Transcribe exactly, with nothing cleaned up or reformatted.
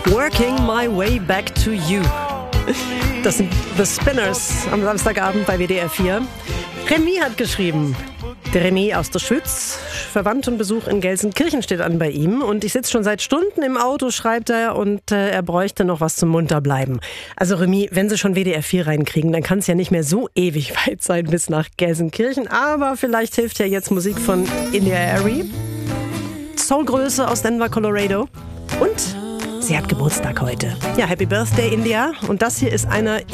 Working my way back to you. Das sind The Spinners am Samstagabend bei W D R vier. Remy hat geschrieben. Der Remy aus der Schütz, Verwandtenbesuch in Gelsenkirchen steht an bei ihm. Und ich sitze schon seit Stunden im Auto, schreibt er, und äh, er bräuchte noch was zum Munterbleiben. Also Remy, wenn sie schon W D R vier reinkriegen, dann kann es ja nicht mehr so ewig weit sein bis nach Gelsenkirchen. Aber vielleicht hilft ja jetzt Musik von India Arie. Soulgröße aus Denver, Colorado. Und sie hat Geburtstag heute. Ja, Happy Birthday, India. Und das hier ist einer